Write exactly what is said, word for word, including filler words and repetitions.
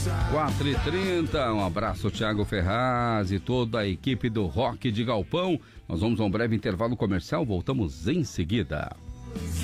quatro e trinta, um abraço Thiago Ferraz e toda a equipe do Rock de Galpão. Nós vamos a um breve intervalo comercial, voltamos em seguida.